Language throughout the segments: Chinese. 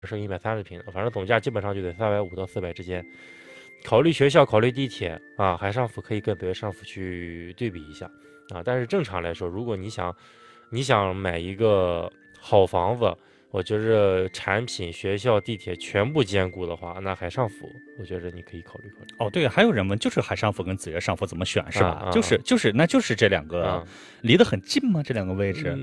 是130平的，反正总价基本上就得350到400之间。考虑学校，考虑地铁啊，海上府可以跟北岳上府去对比一下啊。但是正常来说，如果你想买一个好房子，我觉着产品、学校、地铁全部兼顾的话，那海上府我觉着你可以考虑考虑。 哦，对，还有人问，就是海上府跟紫悦上府怎么选是吧？就是这两个离得很近吗？这两个位置？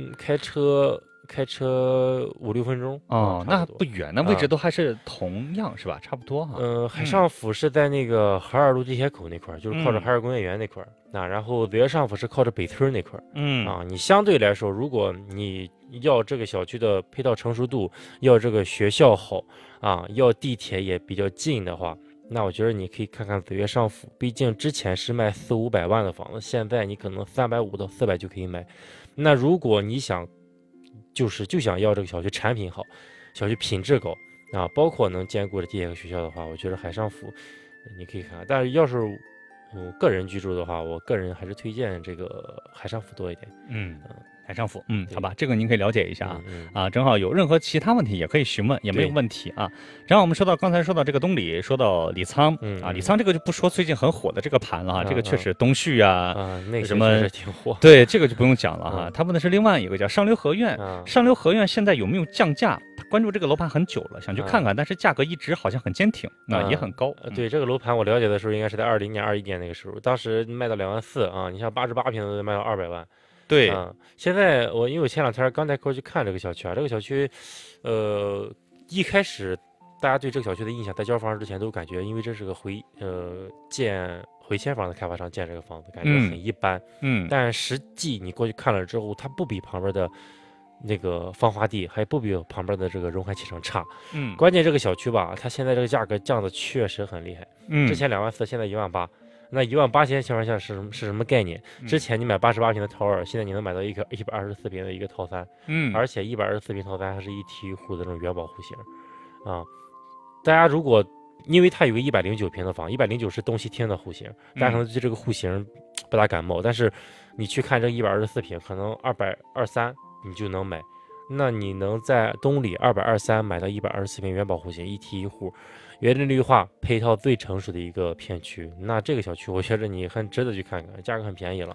开车5、6分钟哦，那不远，那位置啊都还是同样是吧？差不多哈。 海上府是在那个海尔路地铁口那块儿，就是靠着海尔工业园那块儿啊。然后紫悦上府是靠着北村那块儿啊。你相对来说，如果你要这个小区的配套成熟度，要这个学校好啊，要地铁也比较近的话，那我觉得你可以看看紫悦上府。毕竟之前是卖400-500万的房子，现在你可能350到400就可以买。那如果你就想要这个小区产品好，小区品质高啊，包括能兼顾着地铁和学校的话，我觉得海上府你可以看。但是要是我个人居住的话，我个人还是推荐这个海上府多一点。 海上府，好吧，这个您可以了解一下正好有任何其他问题也可以询问，也没有问题啊。然后我们刚才说到这个东里，说到李沧李沧这个就不说最近很火的这个盘了这个确实东旭那个什么挺火， 对，这个就不用讲了他问的是另外一个叫上流合院，上流合院现在有没有降价？他关注这个楼盘很久了，想去看看，但是价格一直好像很坚挺也很高。 对，这个楼盘我了解的时候应该是在20年、21年那个时候，当时卖到24000你像88平的都卖到200万。 对现在因为我前2天刚带客户去看这个小区这个小区，一开始大家对这个小区的印象，在交房之前都感觉，因为这是个建回迁房的开发商建这个房子，感觉很一般。但实际你过去看了之后，它不比旁边的那个芳华地，还不比旁边的这个荣海启城差。关键这个小区吧，它现在这个价格降的确实很厉害。之前24000，现在18000。那18000情况下是什么概念？之前你买88平的套2，现在你能买到一个124平的一个套3，而且124平套3还是一体一户的这种元宝户型啊。大家如果因为它有个109平的房，109是东西厅的户型，大家可能对这个户型不大感冒，但是你去看这124平，可能223你就能买。那你能在东里223买到124平元宝户型，一体一户，园林绿化配套最成熟的一个片区，那这个小区我觉得你很值得去看看，价格很便宜了。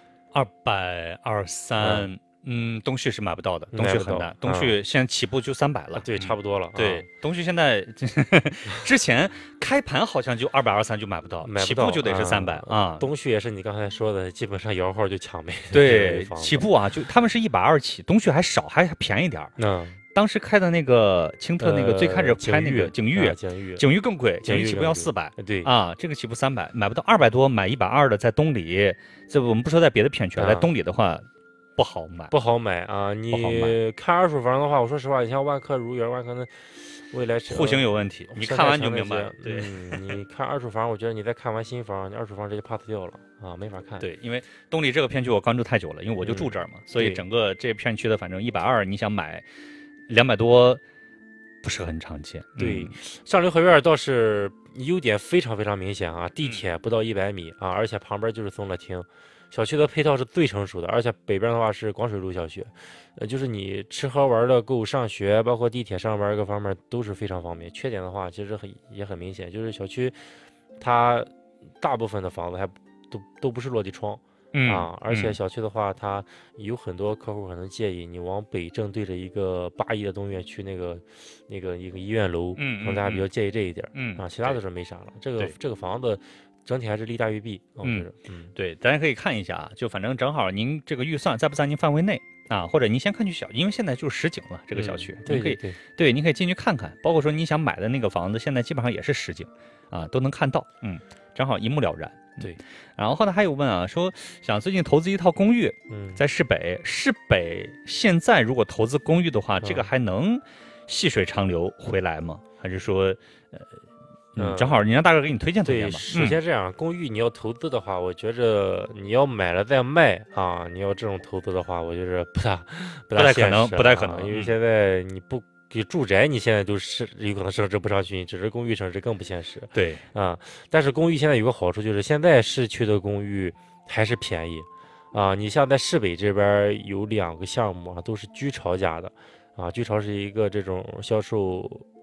223，东旭是买不到的，东旭很难，东旭现在起步就300了， 对，差不多了。 对，东旭现在之前开盘好像就223就买不到，起步就得是300 东旭也是你刚才说的，基本上摇号就抢没。 对，起步就他们是120起，东旭还少，还便宜点。当时开的那个青特那个最开始拍那个景域更贵，景域起步要400。 对这个起步300，买不到200多，买120的在东里，这我们不说在别的片区，在东里的话。不好买啊！你看二手房的话，我说实话，你像万科如园、万科那未来户型有问题，你看完就明白了。对， 你看二手房，我觉得你再看完新房，你二手房直接 pass 掉了没法看。 对，因为东里这个片区我关注太久了，因为我就住这儿嘛，所以整个这片区的反正120，你想买200多不是很常见。 对，上流合院倒是优点非常非常明显地铁不到100米而且旁边就是松乐厅。小区的配套是最成熟的，而且北边的话是广水路小学，就是你吃喝玩乐购上学，包括地铁上班各方面都是非常方便。缺点的话其实也很明显，就是小区它大部分的房子还都不是落地窗而且小区的话，它有很多客户可能介意你往北正对着一个8亿的东院区那个一个医院楼，可能大家比较介意这一点其他的是没啥了。这个房子。整体还是利大于弊，我觉得， 对，大家可以看一下就反正正好您这个预算在不在您范围内或者您先看去小，因为现在就是实景了这个小区， 对， 您可以进去看看，包括说你想买的那个房子，现在基本上也是实景都能看到，正好一目了然。 对， 然后后来还有问说想最近投资一套公寓，在市北现在如果投资公寓的话，这个还能细水长流回来吗？还是说正好你让大哥给你推荐推荐吧。 首先这样，公寓你要投资的话，我觉着你要买了再卖你要这种投资的话，我觉着不太可能， 因为现在你不给住宅，你现在都是有可能升值不上去，只是公寓升值更不现实。 对但是公寓现在有个好处就是现在市区的公寓还是便宜你像在市北这边有2个项目都是居巢家的。 啊，巨潮是一个这种销售